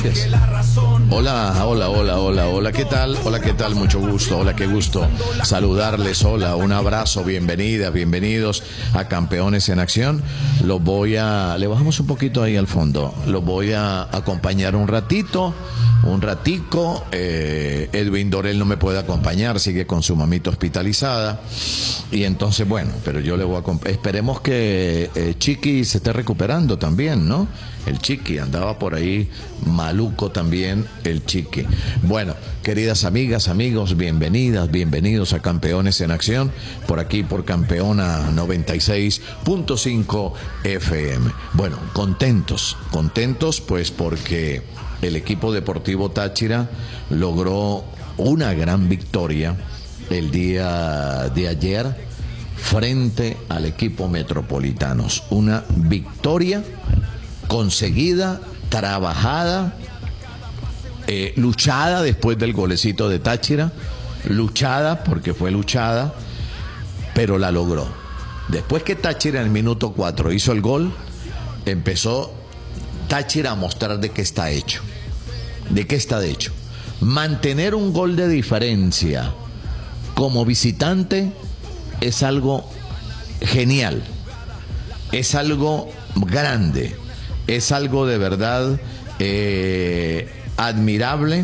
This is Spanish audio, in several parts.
Hola, hola, hola, hola, hola, ¿qué tal? Hola, ¿qué tal? Mucho gusto, hola, qué gusto saludarles, hola, un abrazo, bienvenidos a Campeones en Acción. Le bajamos un poquito ahí al fondo, los voy a acompañar un ratico. Edwin Dorel no me puede acompañar, sigue con su mamita hospitalizada. Y entonces, bueno, pero yo le voy a acompañar. Esperemos que Chiqui se esté recuperando también, ¿no? El Chiqui andaba por ahí maluco también, el Chiqui. Bueno, queridas amigas, amigos, bienvenidos a Campeones en Acción, por aquí por Campeona 96.5 FM. Bueno, contentos pues porque el equipo deportivo Táchira logró una gran victoria el día de ayer frente al equipo Metropolitanos. Una victoria conseguida, trabajada, luchada después del golecito de Táchira, luchada porque fue luchada, pero la logró. Después que Táchira en el minuto 4 hizo el gol, empezó Táchira a mostrar de qué está hecho. ¿De qué está hecho? Mantener un gol de diferencia como visitante es algo genial, es algo grande, es algo de verdad admirable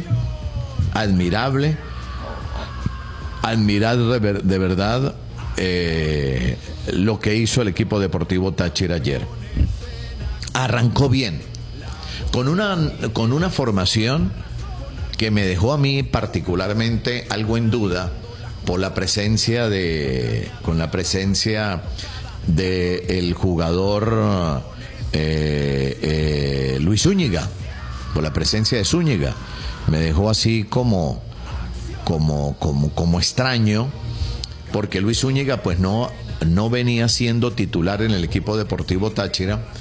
de verdad lo que hizo el equipo deportivo Táchira ayer. Arrancó bien, con una formación que me dejó a mí particularmente algo en duda por la presencia de el jugador Luis Zúñiga, por la presencia de Zúñiga, me dejó así como extraño, porque Luis Zúñiga pues no venía siendo titular en el equipo deportivo Táchira,